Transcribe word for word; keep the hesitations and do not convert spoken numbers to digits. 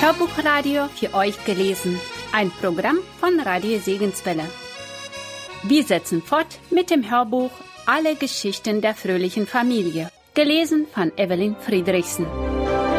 Hörbuchradio für euch gelesen. Ein Programm von Radio Segenswelle. Wir setzen fort mit dem Hörbuch Alle Geschichten der fröhlichen Familie. Gelesen von Evelyn Friedrichsen.